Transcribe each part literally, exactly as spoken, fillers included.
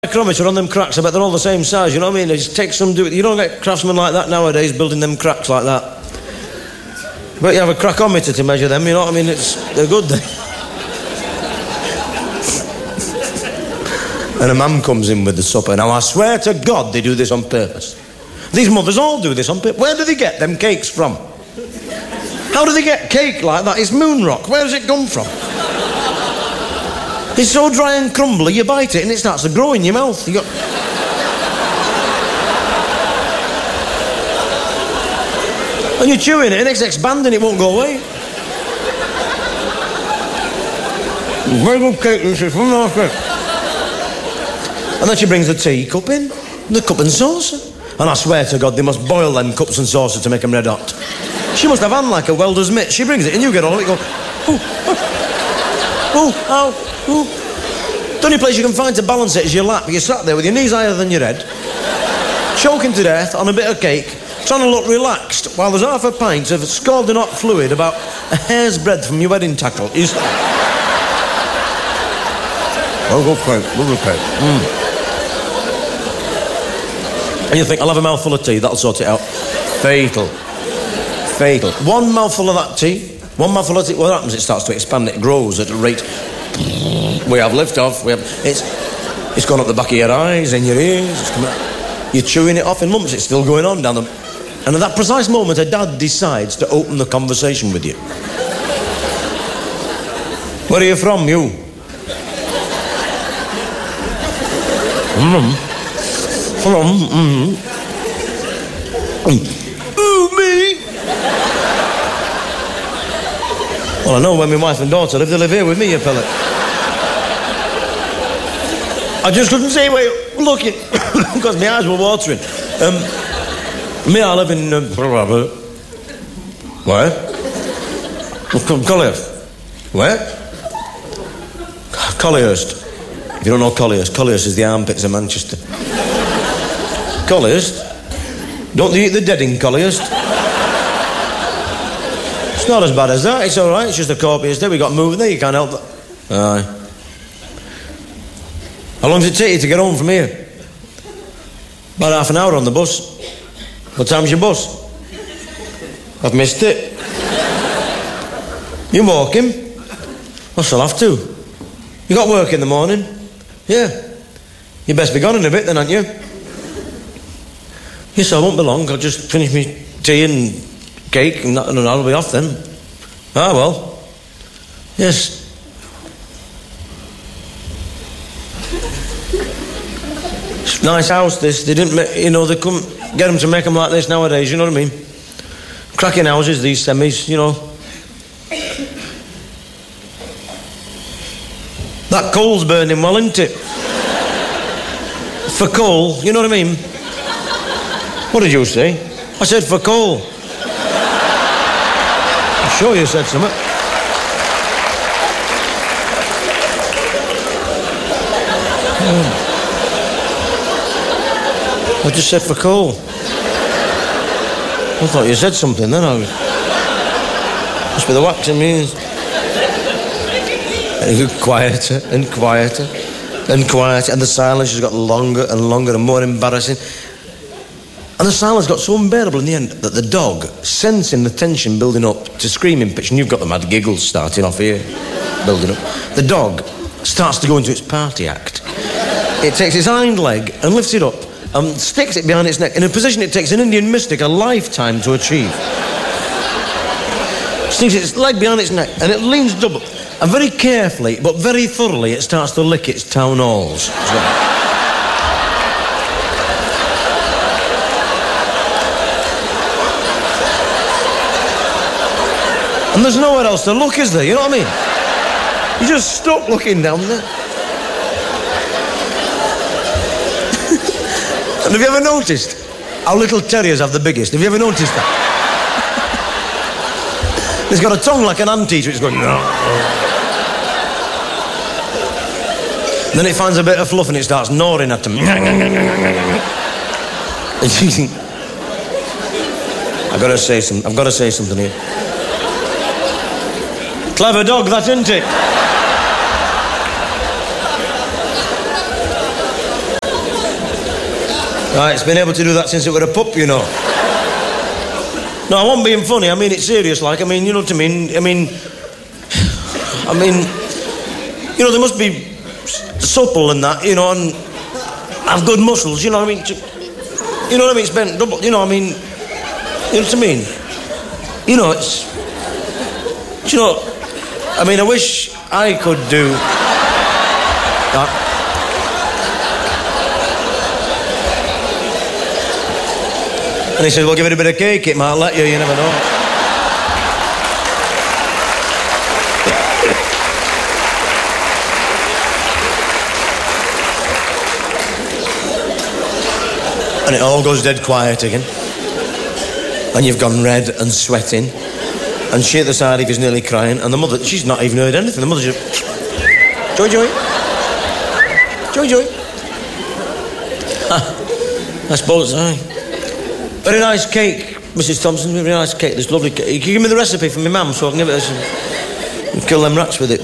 Micrometer on them cracks, I bet they're all the same size, you know what I mean? They just take some, do it. You don't get craftsmen like that nowadays building them cracks like that. But you have a crackometer to measure them, you know what I mean? It's, they're good then. And a man comes in with the supper. Now I swear to God they do this on purpose. These mothers all do this on purpose. Where do they get them cakes from? How do they get cake like that? It's moon rock. Where does it come from? It's so dry and crumbly, you bite it and it starts to grow in your mouth. You got... and you're chewing it and it's expanding, it won't go away. Very good cake, this is from our cake. And then she brings the tea cup in, the cup and saucer. And I swear to God, they must boil them cups and saucers to make them red hot. She must have hand like a welder's mitt. She brings it and you get all of it, you go, oh, oh, ow. Ooh. The only place you can find to balance it is your lap. You're sat there with your knees higher than your head, choking to death on a bit of cake, trying to look relaxed while there's half a pint of scalding hot fluid about a hair's breadth from your wedding tackle. You st- oh, good cake, good cake. Mm. And you think, I'll have a mouthful of tea, that'll sort it out. Fatal. Fatal. One mouthful of that tea, one mouthful of tea, what happens? It starts to expand, it grows at a rate. We have liftoff. We have it's it's gone up the back of your eyes, in your ears. It's coming out. You're chewing it off in lumps. It's still going on down the. And at that precise moment, a dad decides to open the conversation with you. Where are you from, you? Mm. From mm. Ooh, me. Well, I know where my wife and daughter live. They live here with me, you pellet. I just couldn't see where you're looking because my eyes were watering. Um, me, I live in... Um, where? Collyhurst. Where? Collyhurst. If you don't know Collyhurst, Collyhurst is the armpits of Manchester. Collyhurst? Don't they eat the dead in Collyhurst? It's not as bad as that, it's alright, it's just a corpse there, we got moving there, you can't help that. Aye. How long does it take you to get home from here? About half an hour on the bus. What time's your bus? I've missed it. You walking? I shall have to. You got work in the morning? Yeah. You best be gone in a bit then, aren't you? Yes, I won't be long. I'll just finish my tea and cake and, that, and I'll be off then. Ah, well. Yes. Nice house, this. They didn't, make, you know, they couldn't get them to make them like this nowadays, you know what I mean? Cracking houses, these semis, you know. That coal's burning well, isn't it? For coal, you know what I mean? What did you say? I said for coal. I'm sure you said something. Oh. I just said for coal. I thought you said something then. I was... must be the waxing means. And it got quieter and quieter and quieter, and the silence just got longer and longer and more embarrassing. And the silence got so unbearable in the end that the dog, sensing the tension building up to screaming pitch, and you've got the mad giggles starting off here, building up, the dog starts to go into its party act. It takes its hind leg and lifts it up and sticks it behind its neck in a position it takes an Indian mystic a lifetime to achieve. Sticks its leg behind its neck and it leans double. And very carefully, but very thoroughly, it starts to lick its town halls. And there's nowhere else to look, is there? You know what I mean? You're just stuck looking down there. And have you ever noticed how little terriers have the biggest? Have you ever noticed that? It's got a tongue like an anteater. It's going... no. Then it finds a bit of fluff and it starts gnawing at them. I've got to say some. I've got to say something here. Clever dog, that, isn't it? Right, it's been able to do that since it was a pup, you know. No, I wasn't being funny. I mean, it's serious, like. I mean, you know what I mean? I mean... I mean... You know, they must be supple and that, you know, and have good muscles, you know what I mean? You know what I mean? It's bent double, you know what I mean? You know what I mean? You know, it's... You know... I mean, I wish I could do that. And he said, well, give it a bit of cake, it might let you, you never know. And it all goes dead quiet again. And you've gone red and sweating. And she at the side of you's nearly crying. And the mother, she's not even heard anything. The mother just... Joy, joy. Joy, joy. I suppose, aye. Very nice cake, Missus Thompson. Very nice cake. This lovely cake. Can you give me the recipe from my mum so I can give it a... Some... Kill them rats with it.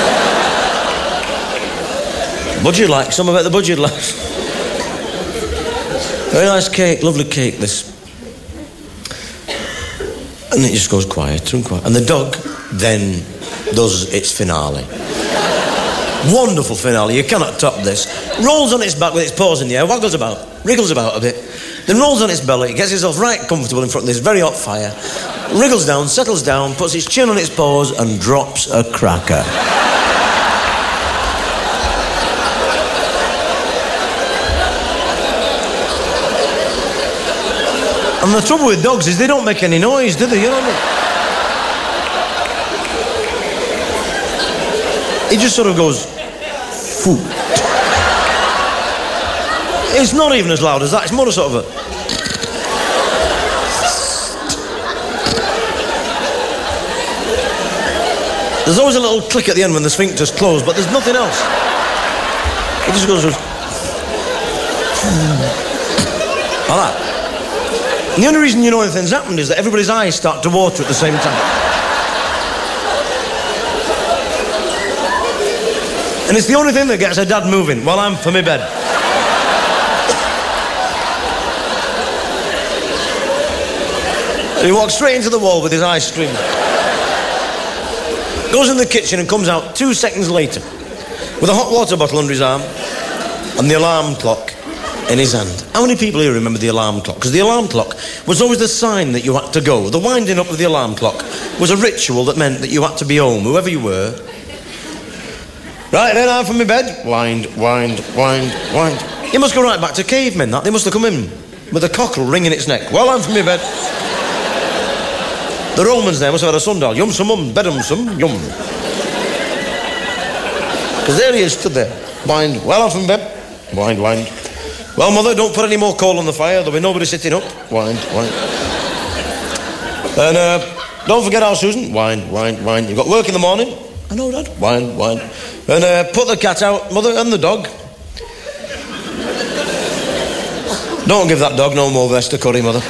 Budget like. Some of it the budget like. Very nice cake. Lovely cake, this. And it just goes quieter and quieter. And the dog then does its finale. Wonderful finale. You cannot top this. Rolls on its back with its paws in the air, waggles about, wriggles about a bit, then rolls on its belly, gets itself right comfortable in front of this very hot fire, wriggles down, settles down, puts its chin on its paws and drops a cracker. And the trouble with dogs is they don't make any noise, do they? You know what I mean? It just sort of goes... Foot. It's not even as loud as that. It's more a sort of a... There's always a little click at the end when the sphincter's closed, but there's nothing else. It just goes... Like that. And the only reason you know anything's happened is that everybody's eyes start to water at the same time. And it's the only thing that gets her dad moving while I'm for my bed. And he walks straight into the wall with his eyes streaming. Goes in the kitchen and comes out two seconds later with a hot water bottle under his arm and the alarm clock in his hand. How many people here remember the alarm clock? Because the alarm clock was always the sign that you had to go. The winding up of the alarm clock was a ritual that meant that you had to be home, whoever you were. Right, then I'm from my bed. Wind, wind, wind, wind. You must go right back to cavemen, that. They must have come in with a cockle wringing its neck. Well, I'm from my bed. The Romans there must have had a sundial. Yum some mum, bedum some, yum. Because there he is, stood there. Wind, well, I'm from bed. Wind, wind. Well, mother, don't put any more coal on the fire. There'll be nobody sitting up. Wind, wind. And uh, don't forget our Susan. Wind, wind, wind. You've got work in the morning. I know, Dad. Wind, wind. And uh, put the cat out, mother, and the dog. Don't give that dog no more Vesta curry, mother.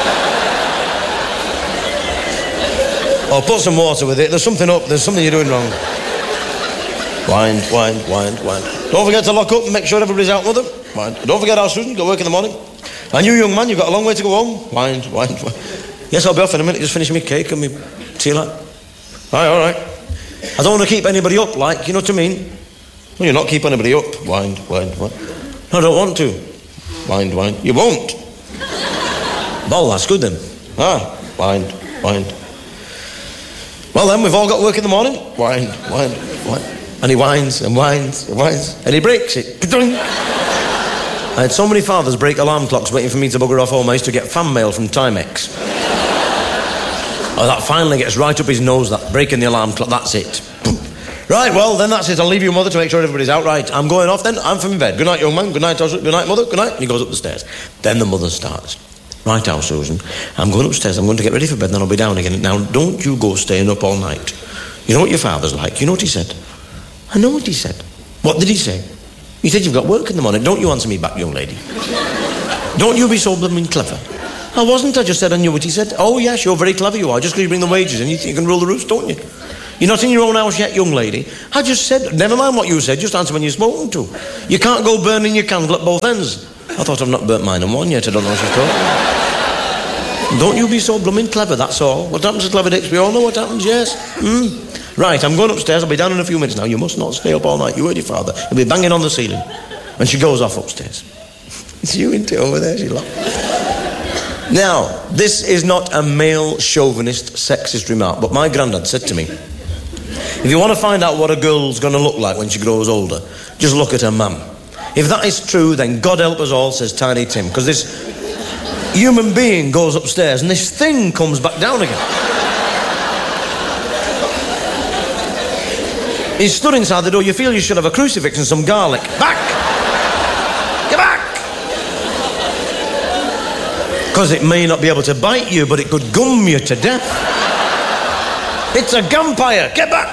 Or put some water with it. There's something up. There's something you're doing wrong. Wind, wind, wind, wind. Don't forget to lock up and make sure everybody's out, mother. Wind. Don't forget our Susan. Got work in the morning. And you, young man, you've got a long way to go home. Wind, wind, wind. Yes, I'll be off in a minute. Just finish my cake and me tea light. Aye, all right. I don't want to keep anybody up, like, you know what I mean? Well, you're not keep anybody up. Wind, wind, wind. No, I don't want to. Wind, wind. You won't. Well, that's good then. Ah, wind, wind. Well then, we've all got work in the morning. Wind, wind, wind. And he winds and winds and winds. And he breaks it. I had so many fathers break alarm clocks waiting for me to bugger off home. I used to get fan mail from Timex. Oh, that finally gets right up his nose, that breaking the alarm clock. That's it. Right, well, then that's it. I'll leave you, mother, to make sure everybody's out. Right, I'm going off then. I'm from bed. Good night, young man. Good night, Good night, mother. Good night. And he goes up the stairs. Then the mother starts. Right now, Susan, I'm going upstairs. I'm going to get ready for bed, then I'll be down again. Now, don't you go staying up all night. You know what your father's like. You know what he said? I know what he said. What did he say? He said, you've got work in the morning. Don't you answer me back, young lady. Don't you be so blooming clever. I wasn't. I just said I knew what he said. Oh, yes, you're very clever, you are. Just because you bring the wages in, you think you can rule the roost, don't you? You're not in your own house yet, young lady. I just said, never mind what you said, just answer when you're spoken to. You can't go burning your candle at both ends. I thought I've not burnt mine and one yet. I don't know what she's talking. Don't you be so blooming clever, that's all. What happens to clever dicks? We all know what happens, yes? Mm. Right, I'm going upstairs. I'll be down in a few minutes now. You must not stay up all night. You heard your father. He'll be banging on the ceiling. And she goes off upstairs. It's you into over there, she laughed. Now, this is not a male chauvinist, sexist remark, but my granddad said to me, if you want to find out what a girl's going to look like when she grows older, just look at her mum. If that is true, then God help us all, says Tiny Tim, because this human being goes upstairs and this thing comes back down again. He's stood inside the door. You feel you should have a crucifix and some garlic. Back! Get back! Because it may not be able to bite you, but it could gum you to death. It's a vampire. Get back!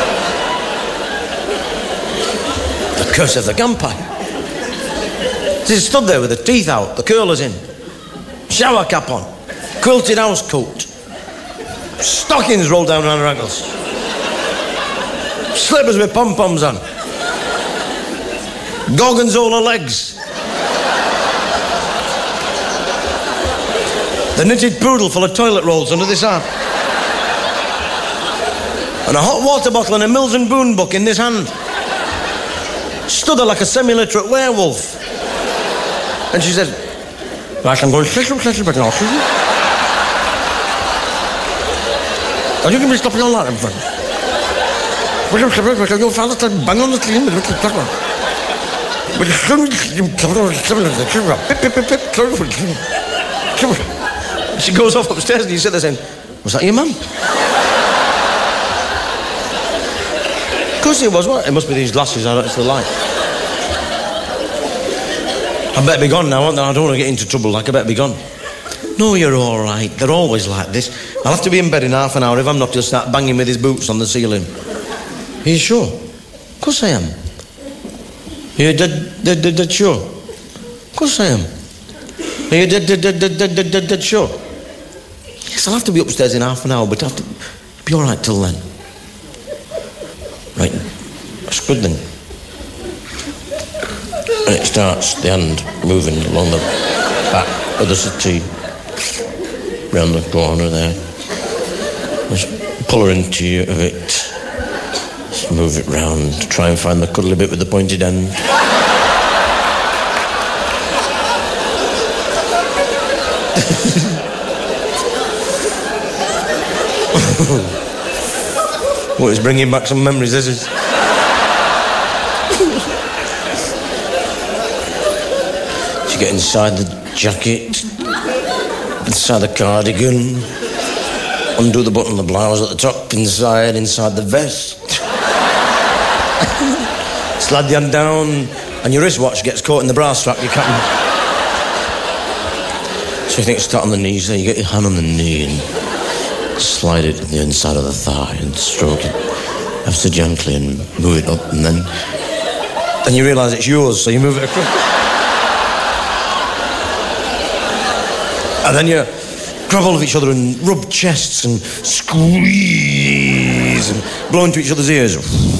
The curse of the vampire. She's stood there with her teeth out, the curlers in, shower cap on, quilted house coat, stockings rolled down around her ankles, slippers with pom-poms on, gorgonzola legs, the knitted poodle full of toilet rolls under this arm, and a hot water bottle and a Mills and Boone book in this hand. Stood there like a semi-literate werewolf. And she said, right, I'm going to little, little bit now, see? Are you going to be stopping all that in front? Will you say, your father said, bang on the clean with a little pepper. Will you She goes off upstairs and you sit there saying, was that your mum? Of course it was, what? It must be these glasses, I don't, it's the light. I better be gone now, aren't I? I don't want to get into trouble, like I better be gone. No, you're all right. They're always like this. I'll have to be in bed in half an hour. If I'm not, he'll start banging with his boots on the ceiling. Are you sure? Of course I am. Are you dead, dead, dead, dead sure? Of course I am. Are you dead, dead, dead, dead, dead, dead, dead, dead sure? Yes, I'll have to be upstairs in half an hour, but I'll have to be all right till then. Right, that's good then. And it starts, the hand moving along the back of the settee, round the corner there. Just pull her into you of it. Just move it round, try and find the cuddly bit with the pointed end. Well, it's bringing back some memories, this is. You get inside the jacket, inside the cardigan, undo the button of the blouse at the top, inside, inside the vest. Slide the hand down, and your wristwatch gets caught in the bra strap, you can't. So you think, start on the knees, then you get your hand on the knee and slide it to the inside of the thigh and stroke it ever so gently and move it up, and then then you realise it's yours, so you move it across. And then you grab hold of each other and rub chests and squeeze and blow into each other's ears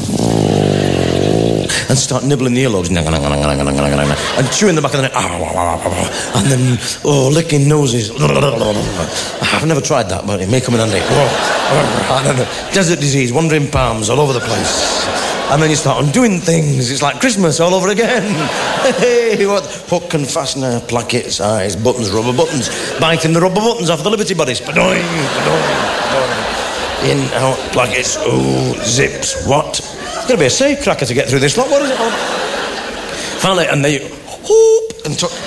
and start nibbling the earlobes and chewing the back of the neck and then, oh, licking noses. I've never tried that, but it may come in handy. I don't know. Desert disease, wandering palms all over the place. And then you start undoing things. It's like Christmas all over again. Hey, what? Hook and fastener, plackets, eyes, buttons, rubber buttons. Biting the rubber buttons off the Liberty Bodies. Ba-doing, ba-doing, ba-doing. In, out, plackets, ooh, zips. What? It's going to be a safe cracker to get through this lot. What is it? Oh. Finally, and then you whoop and tuck.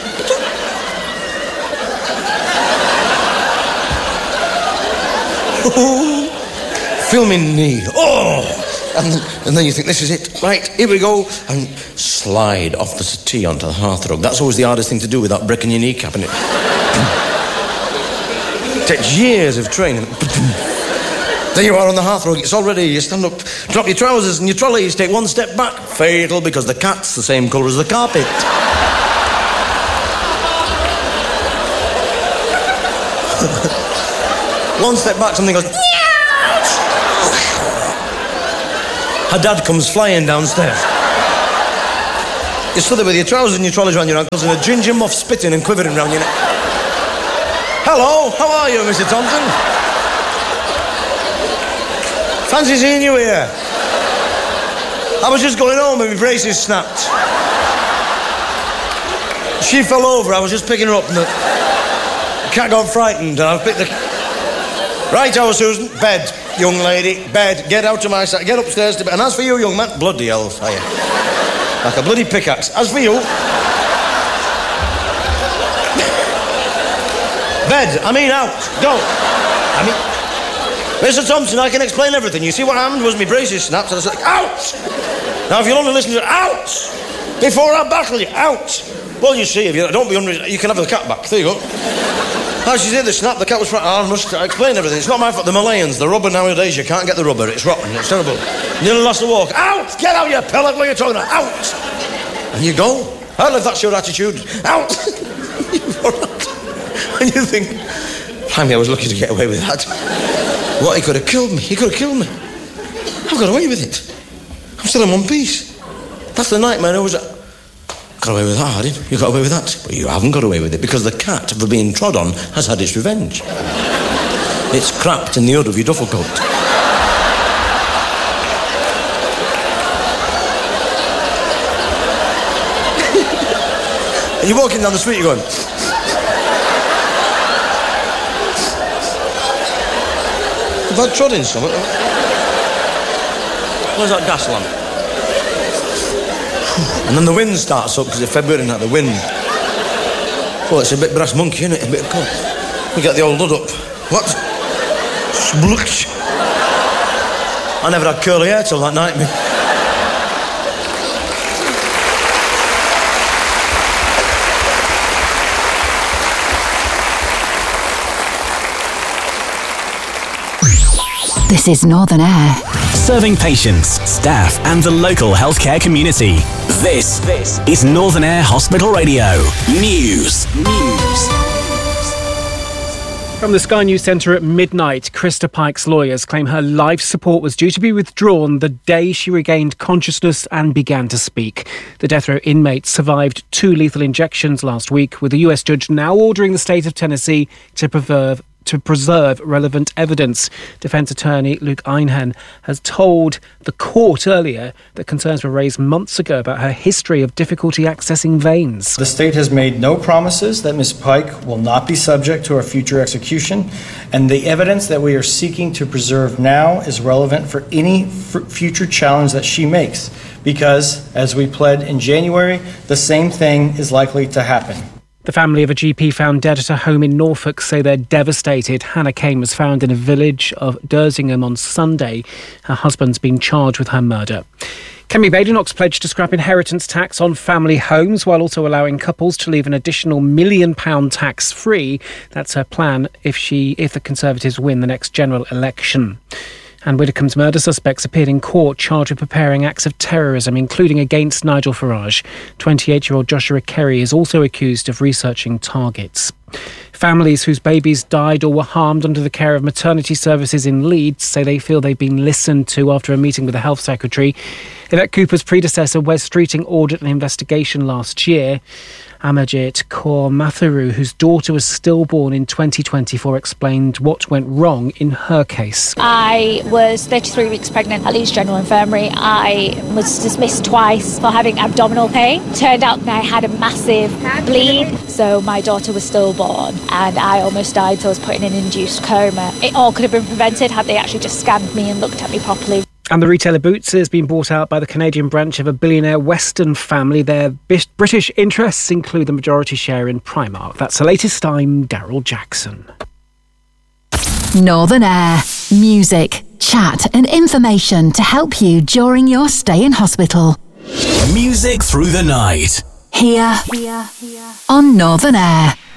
Feel me knee. Oh! And then, and then you think, this is it. Right, here we go. And slide off the settee onto the hearthrug. That's always the hardest thing to do without breaking your kneecap. And it takes years of training. There you are on the hearthrug. It's all ready. You stand up, drop your trousers and your trolleys, take one step back. Fatal, because the cat's the same colour as the carpet. One step back, something goes... Her dad comes flying downstairs. You stood there with your trousers and your trolleys around your ankles and a ginger muff spitting and quivering around your neck. Hello, how are you, Mister Thompson? Fancy seeing you here. I was just going home and my braces snapped. She fell over, I was just picking her up and the cat got frightened and I picked the... Right, oh, Susan, bed, young lady, bed, get out of my sight, get upstairs to bed. And as for you, young man, bloody hell, fire. Like a bloody pickaxe. As for you... Bed, I mean out, go. I mean... Mister Thompson, I can explain everything. You see what happened was my braces snapped and I said, out! Now, if you'll only listen to it, out! Before I battle you, out! Well, you see, if you don't be unreasonable, you can have the cat back. There you go. As she did the snap, the cat was frightened. I must explain everything. It's not my fault. The Malayans, the rubber nowadays, you can't get the rubber. It's rotten. It's terrible. Nearly lost the walk. Out! Get out, you pellet. What are you talking about? Out! And you go. Well, if that's your attitude, out! And you think, blimey, I was lucky to get away with that. What, he could have killed me. He could have killed me. I've got away with it. I'm still in one piece. That's the nightmare. I was... Got away with that, I didn't. You got away with that. But you haven't got away with it because the cat, for being trod on, has had its revenge. It's crapped in the hood of your duffel coat. And you're walking down the street, you're going... Have I trod in something? Where's that gas lamp? And then the wind starts up because it's February and that, the wind. Well, it's a bit brass monkey, isn't it? A bit cold. We get the old hood up. What? Splutch. I never had curly hair till that night, me. This is Northern Air. Serving patients, staff and the local healthcare community. This, this is Northern Air Hospital Radio. News. News. From the Sky News Centre at midnight, Krista Pike's lawyers claim her life support was due to be withdrawn the day she regained consciousness and began to speak. The death row inmate survived two lethal injections last week, with the U S judge now ordering the state of Tennessee to preserve to preserve relevant evidence. Defence attorney Luke Einhorn has told the court earlier that concerns were raised months ago about her history of difficulty accessing veins. The state has made no promises that Miz Pike will not be subject to a future execution, and the evidence that we are seeking to preserve now is relevant for any f- future challenge that she makes, because, as we pled in January, the same thing is likely to happen. The family of a G P found dead at her home in Norfolk say they're devastated. Hannah Kane was found in a village of Dersingham on Sunday. Her husband's been charged with her murder. Kemi Badenoch's pledged to scrap inheritance tax on family homes while also allowing couples to leave an additional million pound tax free. That's her plan if she if the Conservatives win the next general election. And Widdicombe's murder suspects appeared in court charged with preparing acts of terrorism, including against Nigel Farage. twenty-eight-year-old Joshua Kerry is also accused of researching targets. Families whose babies died or were harmed under the care of maternity services in Leeds say they feel they've been listened to after a meeting with the Health Secretary. Yvette Cooper's predecessor, Wes Streeting, ordered an investigation last year. Amajit Kaur Matharu, whose daughter was stillborn in twenty twenty-four, explained what went wrong in her case. I was thirty-three weeks pregnant at Leeds General Infirmary. I was dismissed twice for having abdominal pain. Turned out that I had a massive bleed, so my daughter was stillborn and I almost died, so I was put in an induced coma. It all could have been prevented had they actually just scanned me and looked at me properly. And the retailer Boots has been bought out by the Canadian branch of a billionaire Western family. Their British interests include the majority share in Primark. That's the latest. I'm Daryl Jackson. Northern Air. Music, chat and information to help you during your stay in hospital. Music through the night. Here, here, here. On Northern Air.